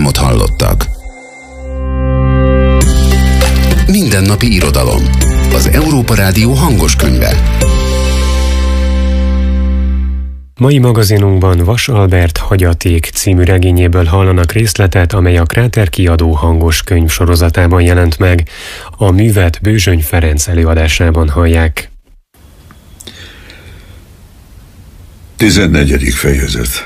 reklámot hallottak. Mindennapi irodalom. Az Európa Rádió hangos könyve. Mai magazinunkban Vas Albert Hagyaték című regényéből hallanak részletet, amely a Kráter kiadó hangos könyv sorozatában jelent meg. A művet Bőzsöny Ferenc előadásában hallják. 14. fejezet.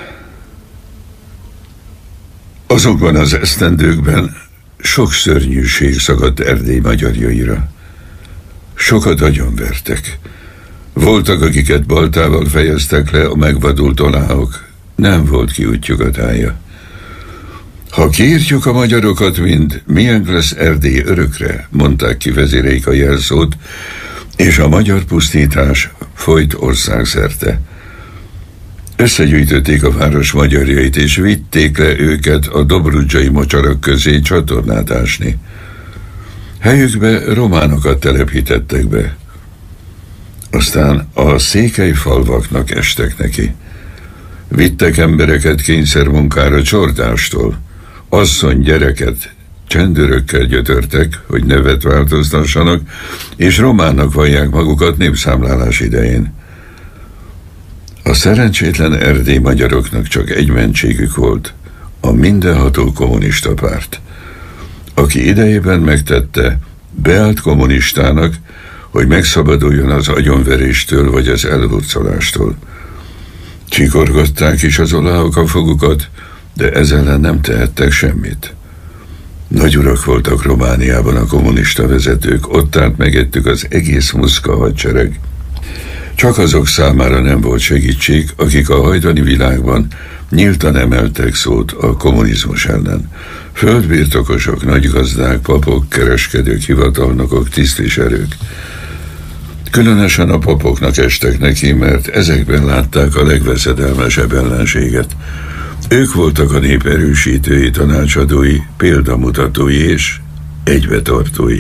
Azokban az esztendőkben sok szörnyűség szakadt Erdély magyarjaira. Sokat agyonvertek. Voltak, akiket baltával fejeztek le a megvadult oláhok. Nem volt kiútjuk a tája. Ha kiírtjuk a magyarokat mind, miénk lesz Erdély örökre, mondták ki vezéreik a jelszót, és a magyar pusztítás folyt országszerte. Összegyűjtötték a város magyarjait, és vitték le őket a dobrudzsai mocsarak közé csatornát ásni. Helyükbe románokat telepítettek be. Aztán a székely falvaknak estek neki. Vittek embereket kényszermunkára Csordástól. Asszony, gyereket csendőrökkel gyötörtek, hogy nevet változtassanak, és románnak vallják magukat népszámlálás idején. A szerencsétlen erdélyi magyaroknak csak egy mentségük volt, a mindenható kommunista párt. Aki idejében megtette, beállt kommunistának, hogy megszabaduljon az agyonveréstől vagy az elhurcolástól. Csikorgatták is az oláhok a fogukat, de ezzel ellen nem tehettek semmit. Nagy urak voltak Romániában a kommunista vezetők, ott állt megettük az egész muszka hadsereg. Csak azok számára nem volt segítség, akik a hajdani világban nyíltan emeltek szót a kommunizmus ellen. Földbirtokosok, nagygazdák, papok, kereskedők, hivatalnokok, tisztviselők. Különösen a papoknak estek neki, mert ezekben látták a legveszedelmesebb ellenséget. Ők voltak a nép erősítői, tanácsadói, példamutatói és egybetartói.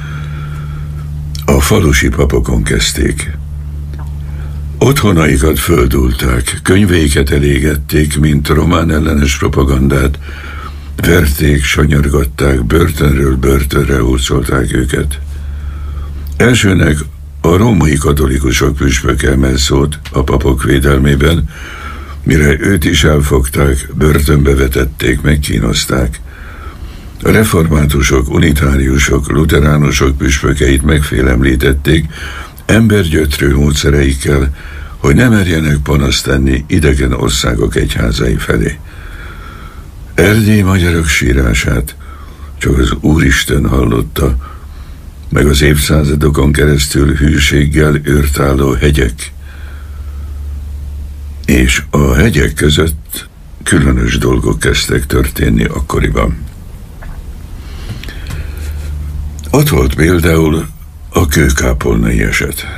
A falusi papokon kezdték. Otthonaikat földulták, könyveiket elégették, mint román ellenes propagandát, verték, sanyargatták, börtönről börtönre hurcolták őket. Elsőnek a római katolikusok püspöke emel szót a papok védelmében, mire őt is elfogták, börtönbe vetették, megkínozták. A reformátusok, unitáriusok, luteránusok püspökeit megfélemlítették embergyötrő módszereikkel, hogy ne merjenek panaszt tenni idegen országok egyházai felé. Erdély magyarok sírását csak az Úristen hallotta, meg az évszázadokon keresztül hűséggel őrtálló hegyek. És a hegyek között különös dolgok kezdtek történni akkoriban. Ott volt például a kőkápolnai eset.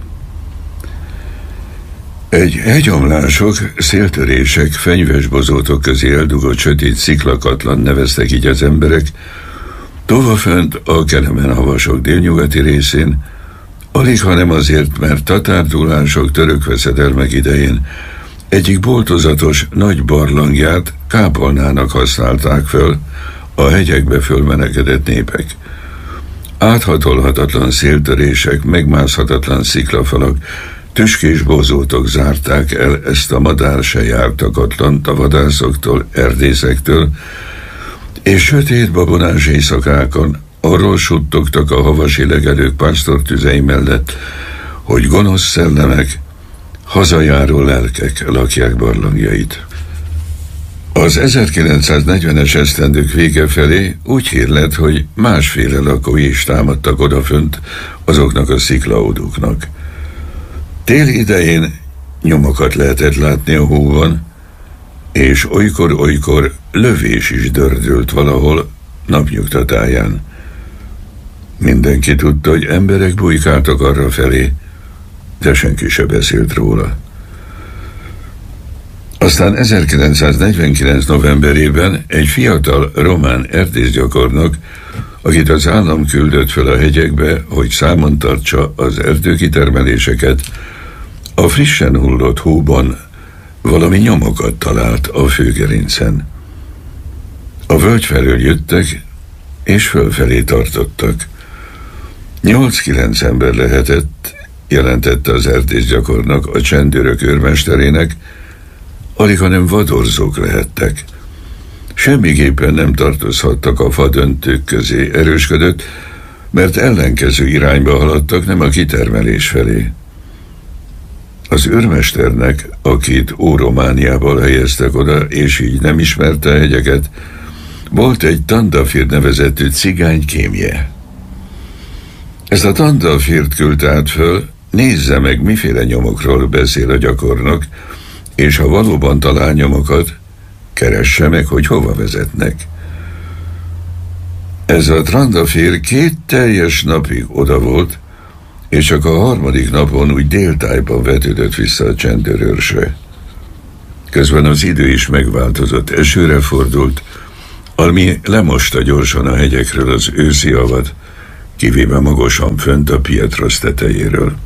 Egy hegyomlások, széltörések, fenyvesbozótok közé eldugott sötét sziklakatlan neveztek így az emberek, tovafönt a Kelemen-havasok délnyugati részén, alig hanem azért, mert tatárdulások, török veszedelmek idején egyik boltozatos nagy barlangját kápolnának használták föl a hegyekbe fölmenekedett népek. Áthatolhatatlan széltörések, megmászhatatlan sziklafalak, tüskés bozótok zárták el ezt a madár se jártakatlant a vadászoktól, erdészektől, és sötét babonás éjszakákon arról suttogtak a havasi legelők pásztortüzei mellett, hogy gonosz szellemek, hazajáró lelkek lakják barlangjait. Az 1940-es esztendők vége felé úgy hír lett, hogy másféle lakói is támadtak odafönt azoknak a sziklaóduknak. Tél idején nyomokat lehetett látni a hóban, és olykor-olykor lövés is dördült valahol napnyugtatáján. Mindenki tudta, hogy emberek bujkáltak arra felé, de senki se beszélt róla. Aztán 1949. novemberében egy fiatal román erdészgyakornok, akit az állam küldött fel a hegyekbe, hogy számon tartsa az erdőkitermeléseket, a frissen hullott hóban valami nyomokat talált a főgerincen. A A völgy felől jöttek, és fölfelé tartottak. 8-9 ember lehetett, jelentette az erdészgyakornok a csendőrök őrmesterének, alighanem vadorzók lehettek. Semmiképpen nem tartozhattak a fadöntők közé, erősködött, mert ellenkező irányba haladtak, nem a kitermelés felé. Az őrmesternek, akit Óromániából helyeztek oda, és így nem ismerte a hegyeket, volt egy Tandafir nevezetű cigány kémje. Ezt a Tandafirt küldte át föl, nézze meg, miféle nyomokról beszél a gyakornok, és ha valóban talál nyomokat, keresse meg, hogy hova vezetnek. Ez a Trandafir 2 teljes napig oda volt, és csak a 3. napon úgy déltájban vetődött vissza a csendőrőrsre. Közben az idő is megváltozott, esőre fordult, ami lemosta gyorsan a hegyekről az őszi havat, kivéve magasan fönt a Pietros tetejéről.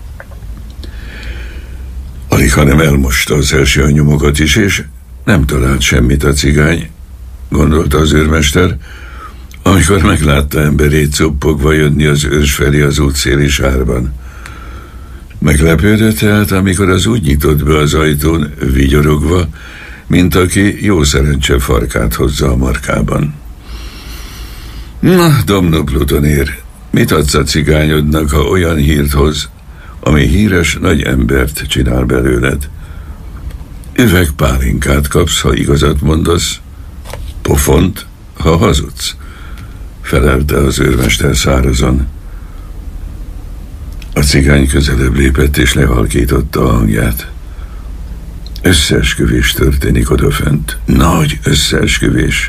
Alighanem elmosta az első nyomokat is, és nem talált semmit a cigány, gondolta az őrmester, amikor meglátta emberét cuppogva jönni az őrs felé az útszéli sárban. Meglepődött tehát, amikor az úgy nyitott be az ajtón, vigyorogva, mint aki jó szerencse farkát hozza a markában. Na, domnul Plutonér, mit adsz a cigányodnak, ha olyan hírt hoz, ami híres nagy embert csinál belőled? Üveg pálinkát kapsz, ha igazat mondasz, pofont, ha hazudsz, felelte az őrmester szárazon. A cigány közelebb lépett és lehalkította a hangját. Összeesküvés történik odafent. Nagy összeesküvés.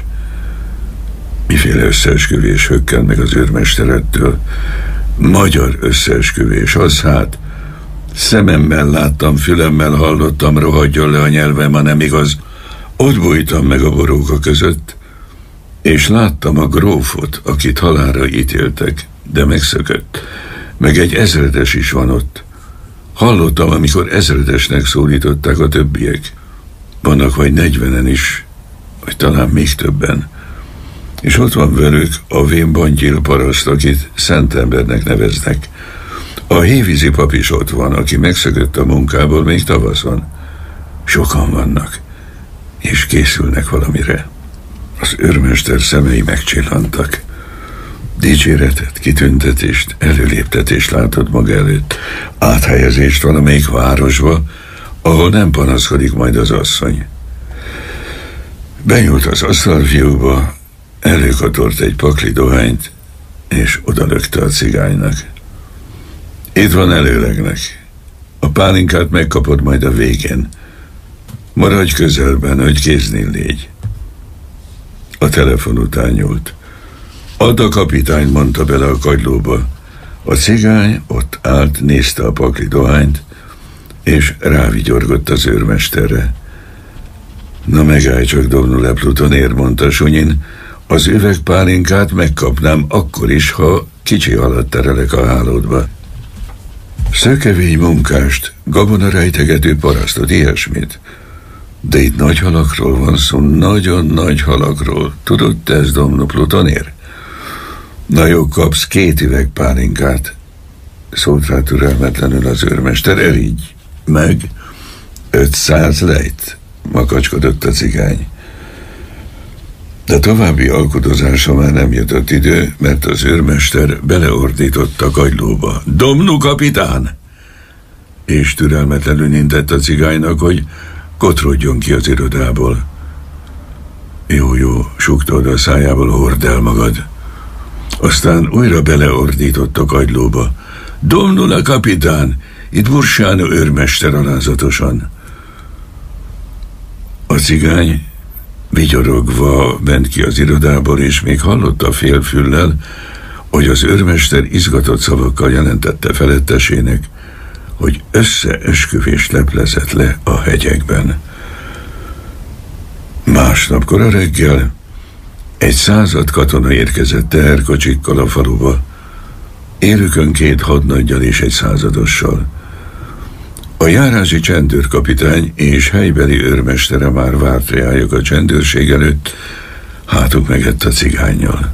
Miféle összeesküvés? Hökken meg az őrmesterettől. Magyar összeesküvés, az hát. Szememmel láttam, fülemmel hallottam, rohadjon le a nyelvem, ha nem igaz. Ott bújtam meg a boróka között, és láttam a grófot, akit halálra ítéltek, de megszökött. Meg egy ezredes is van ott. Hallottam, amikor ezredesnek szólították a többiek. Vannak vagy 40-en is, vagy talán még többen. És ott van velük a vén Bangyil paraszt, akit szent embernek neveznek. A hévízi pap is ott van, aki megszökött a munkából még tavaszon. Sokan vannak, és készülnek valamire. Az őrmester szemei megcsillantak. Dicséretet, kitüntetést, előléptetést látott maga előtt, áthelyezést valamelyik városba, ahol nem panaszkodik majd az asszony. Benyúlt az asztalfiúba, előkatort egy pakli dohányt, és odalökte a cigánynak. Itt van előlegnek. A pálinkát megkapod majd a végén. Maradj közelben, hogy kéznél légy. A telefon után nyúlt. Add a kapitányt, mondta bele a kagylóba. A cigány ott állt, nézte a pakli dohányt, és rávigyorgott az őrmesterre. Na megállj csak, domnule Plutonér, mondta Sunyin, az üvegpálinkát megkapnám akkor is, ha kicsi halat terelek a hálódba. Szökevény munkást, gabonarejtegető parasztot, ilyesmit. De itt nagy halakról van szó, nagyon nagy halakról. Tudod te ezt, domnul Plutonér? Na jó, kapsz 2 üvegpálinkát, szólt rá türelmetlenül az őrmester, erígy meg 500 lejt, makacskodott a cigány. De további alkudozása már nem jutott idő, mert az őrmester beleordított a kagylóba. Domnul kapitán! És türelmetlenül intett a cigánynak, hogy kotrodjon ki az irodából. Jó, súgta oda a szájából, hord el magad. Aztán újra beleordított a kagylóba. Domnul a kapitán! Itt Bursánó őrmester alázatosan. A cigány vigyorogva ment ki az irodából, és még hallotta félfüllel, hogy az őrmester izgatott szavakkal jelentette felettesének, hogy összeesküvést leplezett le a hegyekben. Másnap kora reggel egy 100 katona érkezett teherkocsikkal a faluba, élükön 2 hadnaggyal és egy századossal. A járási csendőrkapitány és helybeli őrmestere már várt rájuk a csendőrség előtt, hátuk megett a cigánnyal.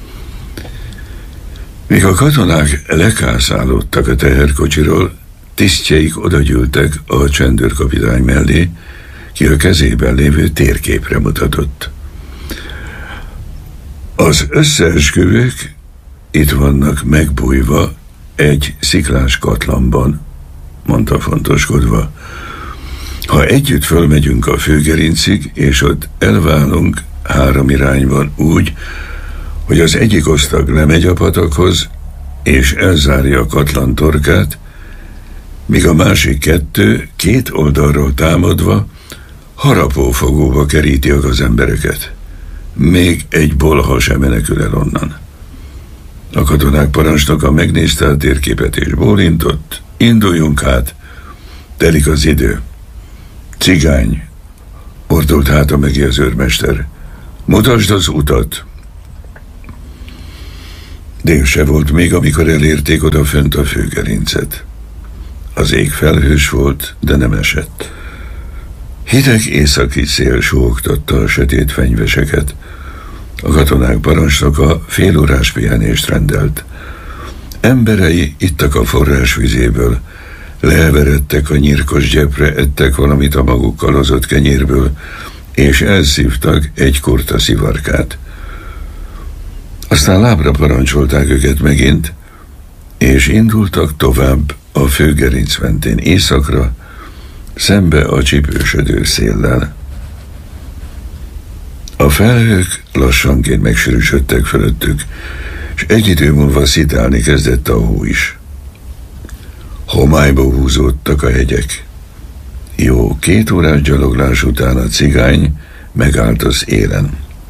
Míg a katonák lekászálódtak a teherkocsiról, tisztjeik odagyűltek a csendőrkapitány mellé, ki a kezében lévő térképre mutatott. Az összeesküvők itt vannak megbújva egy sziklás katlanban, mondta fontoskodva. Ha együtt fölmegyünk a főgerincig, és ott elválunk 3 irányban úgy, hogy az egyik osztag lemegy a patakhoz, és elzárja a katlan torkát, míg a másik 2 két oldalról támadva harapófogóba keríti az embereket. Még egy bolha sem menekül el onnan. A katonák parancsnoka megnézte a térképet és bólintott. Induljunk át, telik az idő. Cigány, ordult háta mögé az őrmester. Mutasd az utat. Dél se volt még, amikor elérték odafönt a főgerincet. Az ég felhős volt, de nem esett. Hideg északi szél súgtatta a sötét fenyveseket. A katonák parancsnoka félórás pihenést rendelt. Emberei ittak a forrás vizéből, leheveredtek a nyírkos gyepre, ettek valamit a magukkal hozott kenyérből, és elszívtak egy kurta szivarkát. Aztán lábra parancsolták őket megint, és indultak tovább a főgerinc mentén északra, szembe a csipősödő széllel. A felhők lassanként megsűrűsödtek fölöttük, és egy idő múlva szitálni kezdett a hó is. Homályba húzódtak a hegyek. Jó 2 órás gyaloglás után a cigány megállt az élen.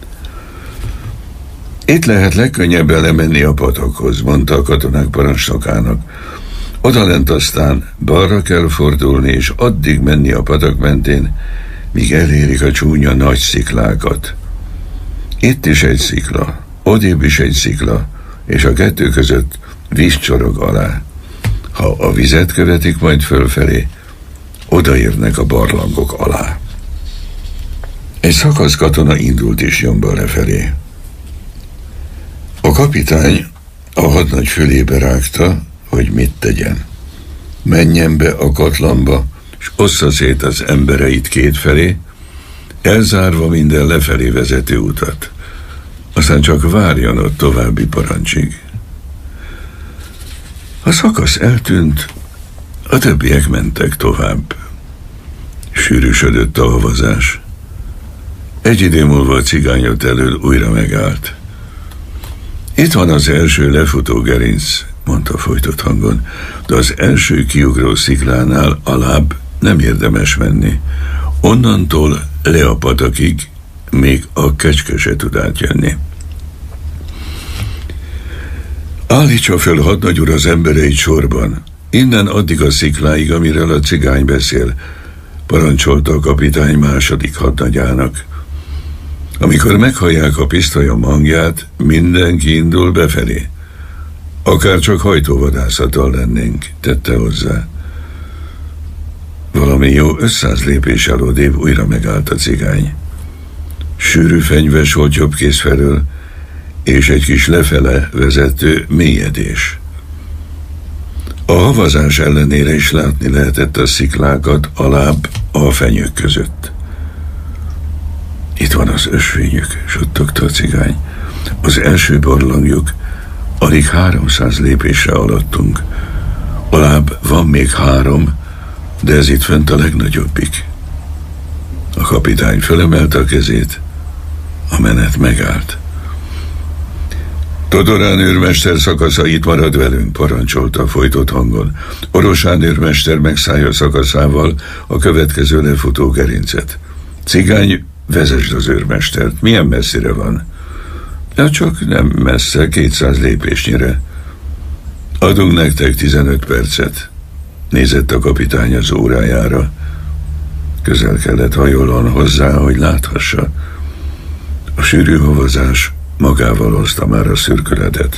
Itt lehet legkönnyebben lemenni a patakhoz, mondta a katonák parancsnokának. Odalent aztán balra kell fordulni, és addig menni a patak mentén, míg elérik a csúnya nagy sziklákat. Itt is egy szikla, odébb is egy szikla, és a 2 között víz csorog alá. Ha a vizet követik majd fölfelé, odaérnek a barlangok alá. Egy szakasz katona indult is jomba lefelé. A kapitány a hadnagy fölébe rágta, hogy mit tegyen. Menjen be a katlanba, és ossza szét az embereit 2 felé, elzárva minden lefelé vezető utat. Aztán csak várjon ott további parancsig. A szakasz eltűnt, a többiek mentek tovább. Sűrűsödött a havazás. Egy idő múlva a cigányot elől újra megállt. Itt van az első lefutó gerinc, mondta folytott hangon, de az első kiugró sziklánál alább nem érdemes menni. Onnantól le a patakig, még a kecske se tud átjönni. Állítsa föl hadnagy úr az embereit sorban, innen addig a szikláig, amiről a cigány beszél, parancsolta a kapitány második hadnagyának. Amikor meghallják a pisztolyom hangját, mindenki indul befelé. Akár csak hajtóvadászattal lennénk, tette hozzá. Valami jó 500 lépéssel odébb újra megállt a cigány. Sűrű fenyves volt jobb kéz felől, és egy kis lefele vezető mélyedés. A havazás ellenére is látni lehetett a sziklákat alább a fenyők között. Itt van az ösvényük, suttogta a cigány. Az első barlangjuk, alig 300 lépésre alattunk. Alább van még 3, de ez itt fent a legnagyobbik. A kapitány fölemelte a kezét, a menet megállt. Todorán őrmester szakasza itt marad velünk, parancsolta folytott hangon. Orosán őrmester megszállja szakaszával a következő lefutó gerincet. Cigány, vezesd az őrmestert. Milyen messzire van? Ja, csak nem messze, 200 lépésnyire. Adunk nektek 15 percet. Nézett a kapitány az órájára. Közel kellett hajolon hozzá, hogy láthassa. A sűrű havazás magával hozta már a szürkületet.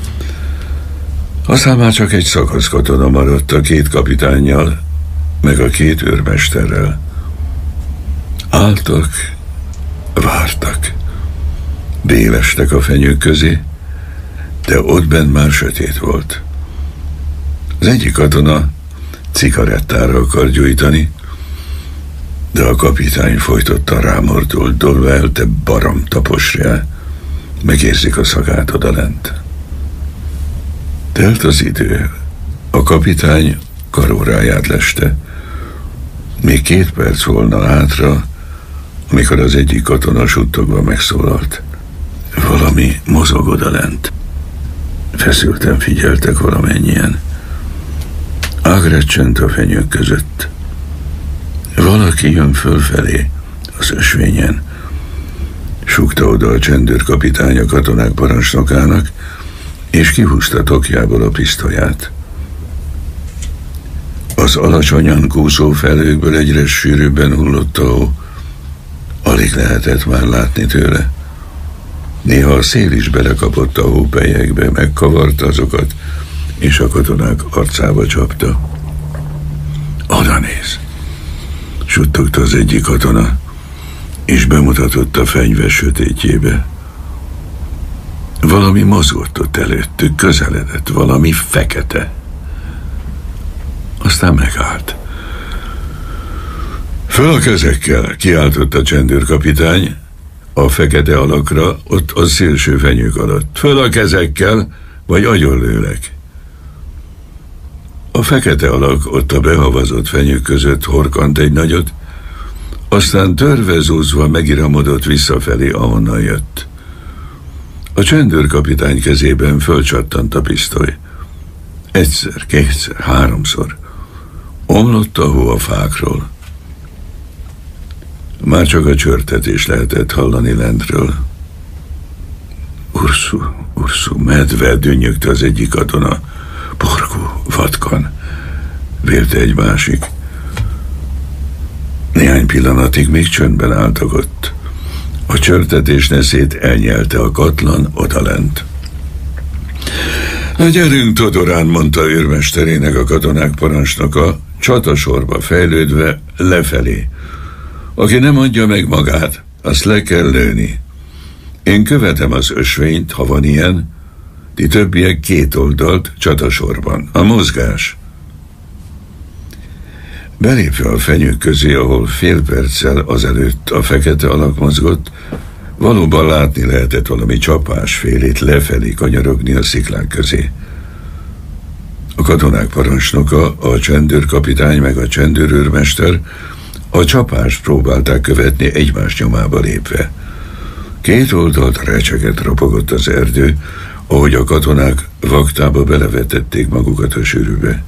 Aztán már csak egy szakaszkatona maradt a 2 kapitánnyal, meg a 2 őrmesterrel. Álltak, vártak. Beélestek a fenyők közé, de ott bent már sötét volt. Az egyik katona cigarettára akar gyújtani, de a kapitány folytotta rámordult Dolwell, te barom taposrá, megérzik a szagát odalent. Telt az idő, a kapitány karóráját leste. Még 2 perc volna hátra, amikor az egyik katona suttogva megszólalt. Valami mozog odalent. Feszülten figyeltek valamennyien. Ágrecsent a fenyők között. Valaki jön fölfelé az ösvényen. Súgta oda a csendőrkapitány a katonák parancsnokának, és kihúzta tokjából a pisztolyát. Az alacsonyan kúszó felhőkből egyre sűrűbben hullott a hó. Alig lehetett már látni tőle. Néha a szél is belekapott a hópelyekbe, megkavarta azokat, és a katonák arcába csapta. Oda néz! Suttogta az egyik katona, és bemutatott a fenyve sötétjébe. Valami mozgott ott előttük, közeledett, valami fekete. Aztán megállt. Föl a kezekkel, kiáltott a csendőrkapitány a fekete alakra, ott a szélső fenyők alatt. Föl a kezekkel, vagy agyonlőlek. A fekete alak ott a behavazott fenyők között horkant egy nagyot, aztán törvezúzva megiramodott visszafelé, ahonnan jött. A csendőrkapitány kezében fölcsattant a pisztoly. 1-szer, 2-szer, 3-szor. Omlott a hó a fákról. Már csak a csörtetés lehetett hallani lentről. Ursu, medve, dünnyögte az egyik katona. Borgó, vatkan, vélte egy másik. Néhány pillanatig még csöndben álltak ott. A csörtetés neszét elnyelte a katlan odalent. Gyerünk, Todorán, mondta őrmesterének a katonák parancsnoka, csatasorba fejlődve lefelé. Aki nem adja meg magát, azt le kell lőni. Én követem az ösvényt, ha van ilyen, ti többiek 2 oldalt csatasorban. A mozgás. Belépve a fenyők közé, ahol fél perccel azelőtt a fekete alak mozgott, valóban látni lehetett valami csapásfélét lefelé kanyarogni a sziklák közé. A katonák parancsnoka, a csendőrkapitány meg a csendőrőrmester a csapást próbálták követni egymás nyomába lépve. 2 oldalt recseget ropogott az erdő, ahogy a katonák vaktába belevetették magukat a sűrűbe.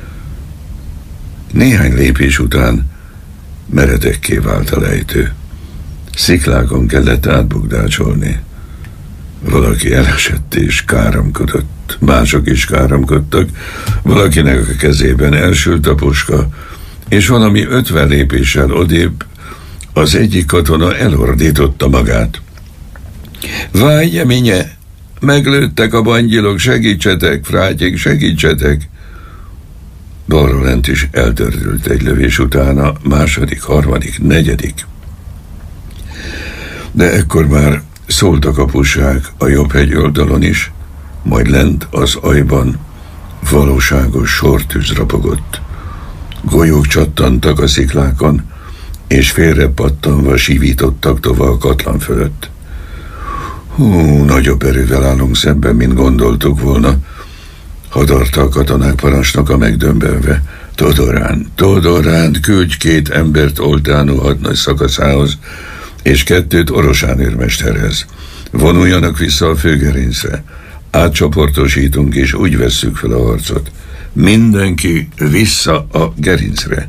Néhány lépés után meredekké vált a lejtő. Sziklákon kellett átbukdácsolni. Valaki elesett és káromkodott, mások is káromkodtak, valakinek a kezében elsült a puska, és valami 50 lépéssel odébb az egyik katona elordította magát. Vágyeménye, meglőttek a bangyilok, segítsetek, frátyék, segítsetek! Balra lent is eltördült egy lövés utána, második, harmadik, negyedik. De ekkor már szóltak a puskák a jobb hegy oldalon is, majd lent az ajban valóságos sortűz ropogott. Golyók csattantak a sziklákon, és félrepattanva sivítottak tovább a katlan fölött. Nagyobb erővel állunk szemben, mint gondoltuk volna, hadarta a katonák parancsnoka megdömbenve. Todorán, küldj 2 embert Oltánó hadnagy szakaszához, és 2 Orosán őrmesterhez. Vonuljanak vissza a főgerincre. Átcsoportosítunk, és úgy vesszük fel a harcot. Mindenki vissza a gerincre.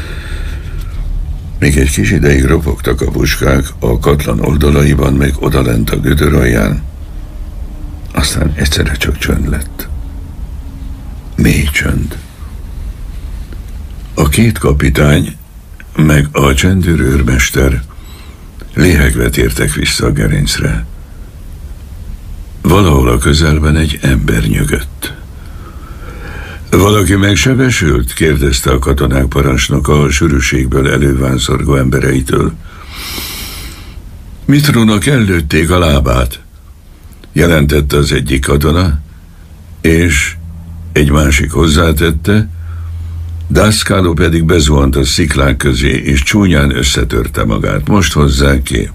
Még egy kis ideig ropogtak a puskák a katlan oldalaiban, meg odalent a gödör alján. Aztán egyszerre csak csönd lett. Mély csönd. A 2 kapitány, meg a csendőrőrmester léhegve tértek vissza a gerincre. Valahol a közelben egy ember nyögött. Valaki megsebesült? Kérdezte a katonák parancsnoka a sűrűségből elővánszorgó embereitől. Mitrónak ellőtték a lábát. jelentette az egyik katona, és egy másik hozzátette, Dascalo pedig bezuhant a sziklák közé, és csúnyán összetörte magát. Most hozzák ki.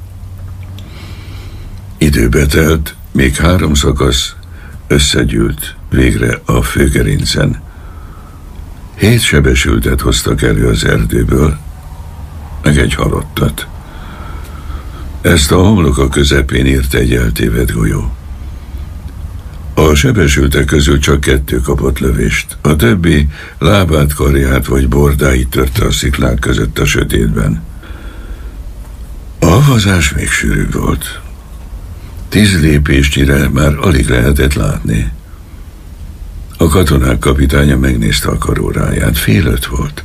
Időbe telt, még 3 szakasz összegyűlt végre a főgerincen. 7 sebesültet hoztak elő az erdőből, meg egy halottat. Ezt a homloka közepén írta egy eltévedt golyó. A sebesültek közül csak 2 kapott lövést. A többi lábát, karját vagy bordáit törte a sziklák között a sötétben. A havazás még sűrűbb volt. 10 lépésnyire már alig lehetett látni. A katonák kapitánya megnézte a karóráját. 4:30 volt.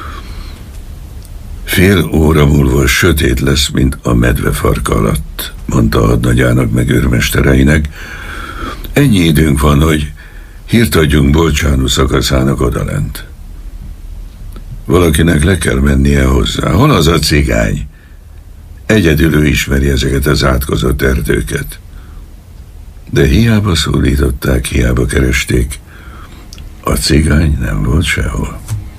Fél óra múlva sötét lesz, mint a medve farka alatt, mondta a hadnagyának meg őrmestereinek. Ennyi időnk van, hogy hírt adjunk Bolcsánó szakaszának odalent. Valakinek le kell mennie hozzá. Hol az a cigány? Egyedül ő ismeri ezeket az átkozott erdőket. De hiába szólították, hiába keresték. A cigány nem volt sehol.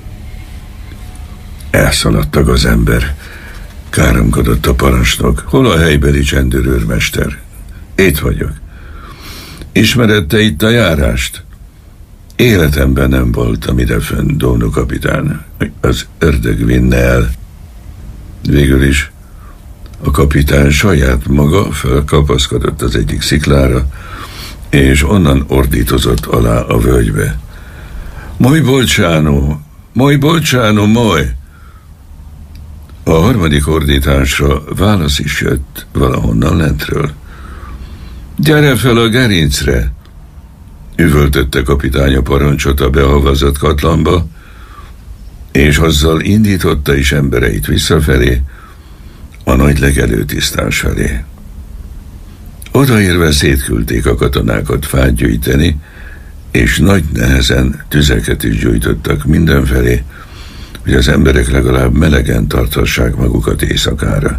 Elszaladtak az ember. Káromkodott a parancsnok. Hol a helybeli csendőrőrmester? Itt vagyok. Ismered te itt a járást? Életemben nem voltam idefönn, Dónó kapitán. Az ördög vinne el. Végül is a kapitán saját maga felkapaszkodott az egyik sziklára, és onnan ordítozott alá a völgybe. Moj Bolcsánó! Moj Bolcsánó, moj! A harmadik ordításra válasz is jött valahonnan lentről. Gyere fel a gerincre! Üvöltötte kapitány a parancsot a behavazott katlanba, és azzal indította is embereit visszafelé, a nagy legelőtisztás felé. Odaérve szétküldték a katonákat fát gyűjteni, és nagy nehezen tüzeket is gyújtottak mindenfelé, hogy az emberek legalább melegen tarthassák magukat éjszakára.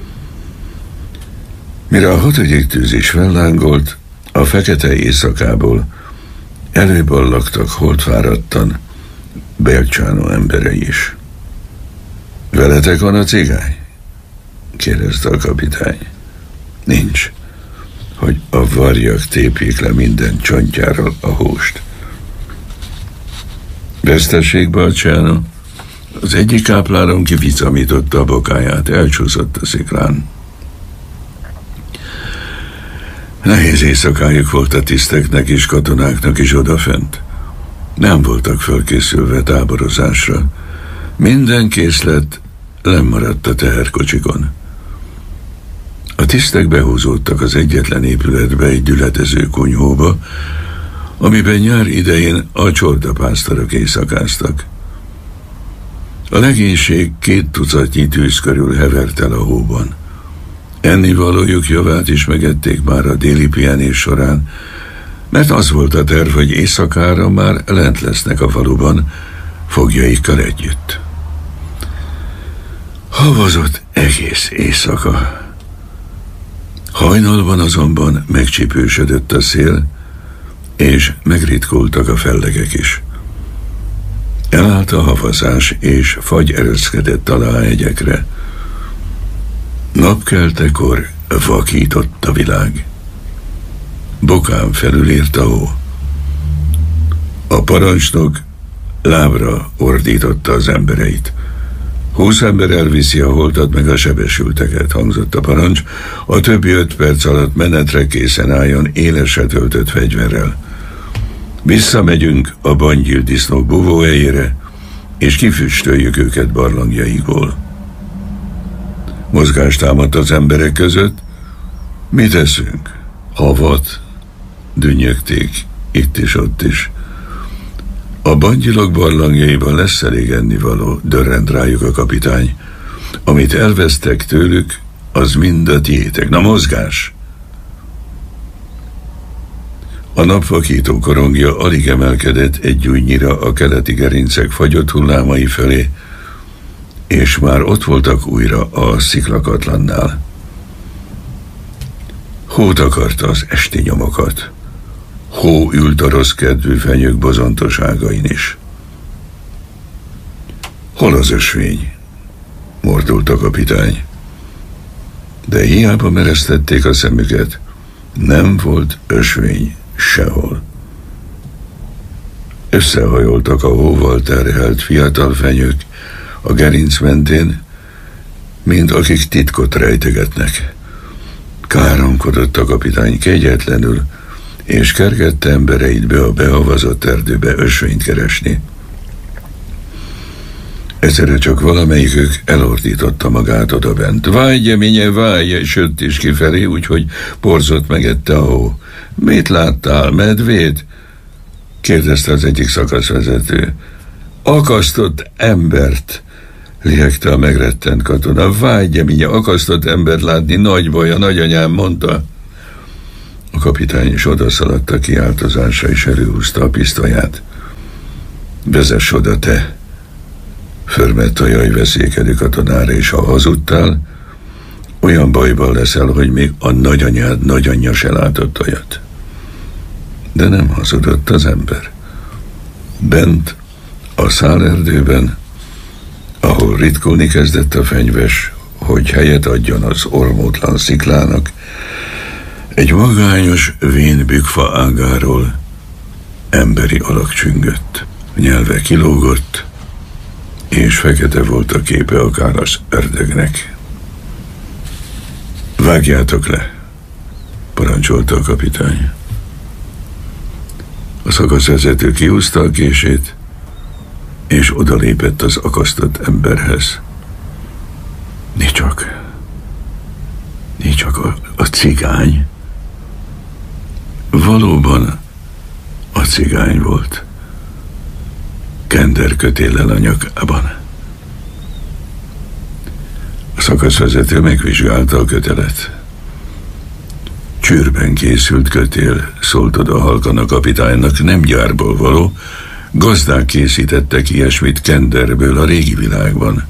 Mire a 6. tűz is fellángolt, a fekete éjszakából előballagtak holtfáradtan Bolcsánó emberei is. Veletek van a cigány? Kérdezte a kapitány. Nincs, hogy a varjak tépjék le minden csontjáról a húst. Vesztesség, Bolcsánó? Az egyik kápláron kivicamította a bokáját, elcsúszott a sziklán. Nehéz éjszakájuk volt a tiszteknek és katonáknak is odafent. Nem voltak fölkészülve táborozásra. Minden készlet lemaradt a teherkocsikon. A tisztek behúzódtak az egyetlen épületbe, egy dületező kunyhóba, amiben nyár idején a csordapásztorok éjszakáztak. A legénység 2 tucatnyi tűz körül hevert el a hóban. Ennivalójuk javát is megették már a déli pihenés során, mert az volt a terv, hogy éjszakára már lent lesznek a faluban, foglyaikkal együtt. Havazott egész éjszaka. Hajnalban azonban megcsípősödött a szél, és megritkultak a fellegek is. Elállt a havazás, és fagy ereszkedett alá a hegyekre. Napkeltekor vakított a világ. Bokán felül ért a hó. A parancsnok lábra ordította az embereit. 20 ember elviszi a holtat meg a sebesülteket, hangzott a parancs. A többi 5 perc alatt menetre készen álljon élesre töltött fegyverrel. Visszamegyünk a bangyildisznók búvóhelyére, és kifüstöljük őket barlangjaikból. Mozgást támadt az emberek között. Mit eszünk? Havat? Dünnyögték itt is, ott is. A bangyilok barlangjaiban lesz elég ennivaló, dörrent rájuk a kapitány. Amit elvesztek tőlük, az mind a tiétek. Na, mozgás! A napvakító korongja alig emelkedett egy gyújnyira a keleti gerincek fagyott hullámai felé, és már ott voltak újra a sziklakatlannál. Hó takarta az esti nyomokat. Hó ült a rossz kedvű fenyők bozontoságain is. Hol az ösvény? Mordult a kapitány. De hiába meresztették a szemüket, nem volt ösvény sehol. Összehajoltak a hóval terhelt fiatal fenyők a gerinc mentén, mint akik titkot rejtegetnek. Káromkodott a kapitány kegyetlenül, és kergette embereit be a behavazott erdőbe ösvényt keresni. Egyszerre csak valamelyikük elordította magát odabent. Válj, gyeménye, válj, és jött is kifelé, úgyhogy porzott megette a hó. Mit láttál, medvét? Kérdezte az egyik szakaszvezető. Akasztott embert, lihegte a megrettent katona. Válj, gyeménye, akasztott embert látni, nagy baj, a nagyanyám mondta. A kapitány is odaszaladt a kiáltozásra, és előhúzta a pisztolyát. Vezess oda, te! Förmett a jajveszékedő katonára, és ha hazudtál, olyan bajban leszel, hogy még a nagyanyád nagyanyja se látott olyat. De nem hazudott az ember. Bent a szálerdőben, ahol ritkulni kezdett a fenyves, hogy helyet adjon az ormótlan sziklának, egy magányos vén bükfa ágáról emberi alak csüngött. Nyelve kilógott, és fekete volt a képe akár az ördögnek. Vágjátok le, parancsolta a kapitány. A szakaszvezető kihúzta a kését, és odalépett az akasztott emberhez. Nincs csak a cigány. Valóban a cigány volt. Kenderkötéllel a nyakában. A szakaszvezető megvizsgálta a kötelet. Csőrben készült kötél, szólt oda halkan a kapitánynak, nem gyárból való. Gazdák készítettek ilyesmit Kenderből a régi világban.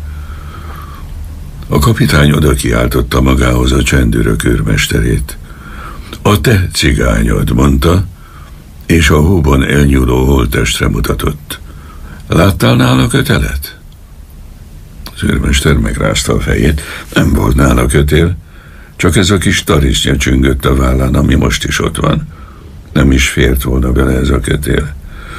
A kapitány oda kiáltotta magához a csendőrök őrmesterét. A te cigányod, mondta, és a hóban elnyúló holttestre mutatott. Láttál nála kötelet? Az őrmester megrázta a fejét. Nem volt nála kötél, csak ez a kis tarisznya csüngött a vállán, ami most is ott van. Nem is fért volna bele ez a kötél.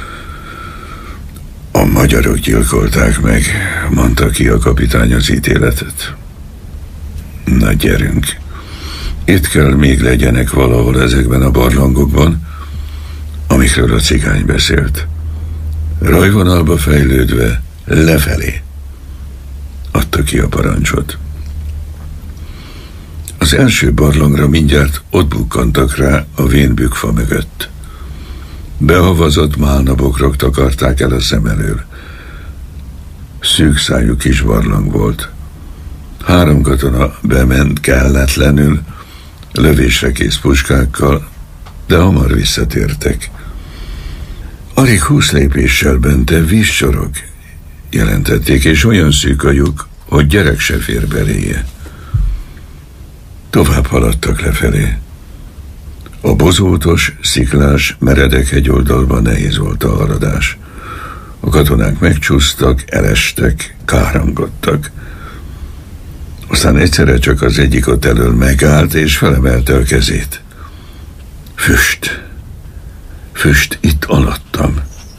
A magyarok gyilkolták meg, mondta ki a kapitány az ítéletet. Na gyerünk, itt kell még legyenek valahol ezekben a barlangokban, amikről a cigány beszélt. Rajvonalba fejlődve lefelé adta ki a parancsot. Az első barlangra mindjárt ott bukkantak rá a vénbükfa mögött. Behavazott málnabokrok takarták el a szem elől. Szűk szájú kis barlang volt. 3 katona bement kelletlenül, lövésre kész puskákkal, de hamar visszatértek. Alig 20 lépéssel bente vízcsorog, jelentették, és olyan szűk a lyuk, hogy gyerek se fér beléje. Tovább haladtak lefelé. A bozótos, sziklás, meredek hegyoldalban nehéz volt a haladás. A katonák megcsúsztak, elestek, káromkodtak. Aztán egyszerre csak az egyik ott elől megállt, és felemelte a kezét. Füst itt alattam.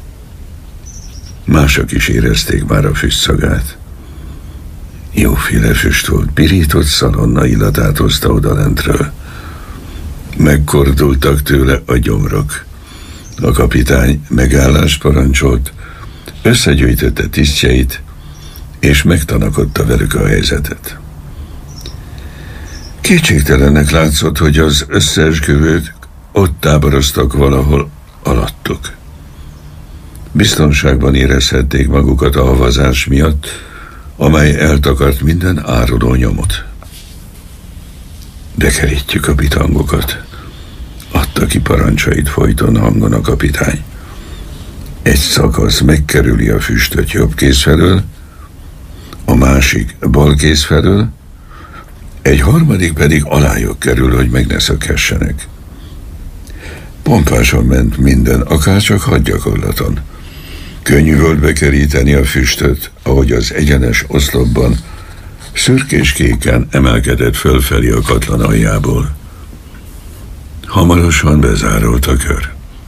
Mások is érezték már a füst szagát. Jóféle füst volt, pirított szalonna illatát hozta odalentről. Megkordultak tőle a gyomrok. A kapitány megállást parancsolt, összegyűjtötte tisztjeit, és megtanakodta velük a helyzetet. Kétségtelennek látszott, hogy az összeesküvők ott táboroztak valahol alattuk. Biztonságban érezhették magukat a havazás miatt, amely eltakart minden áruló nyomot. Bekerítjük a bitangokat, adta ki parancsait folyton hangon a kapitány. Egy szakasz megkerüli a füstöt jobb kéz felől, a másik bal kéz felől, egy harmadik pedig alájuk kerül, hogy meg ne szökhessenek. Pompásan ment minden, akárcsak hadgyakorlaton. Könnyű volt bekeríteni a füstöt, ahogy az egyenes oszlopban szürkés-kéken emelkedett fölfelé a katlan aljából. Hamarosan bezárult a kör.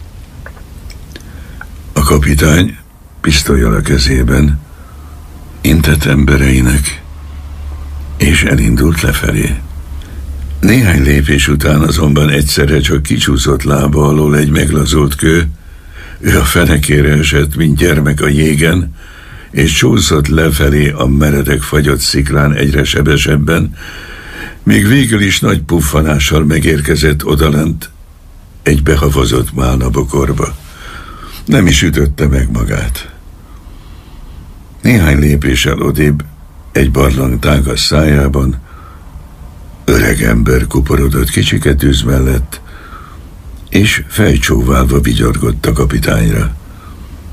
A kapitány pisztollyal a kezében intett embereinek, és elindult lefelé. Néhány lépés után azonban egyszerre csak kicsúszott lába alól egy meglazult kő, ő a fenekére esett, mint gyermek a jégen, és csúszott lefelé a meredek fagyott sziklán egyre sebesebben, míg végül is nagy puffanással megérkezett odalent egy behavazott málnabokorba. Nem is ütötte meg magát. Néhány lépéssel odébb, egy barlang tágas szájában, öreg ember kuporodott kicsike tűz mellett, és fejcsóválva vigyorgott a kapitányra.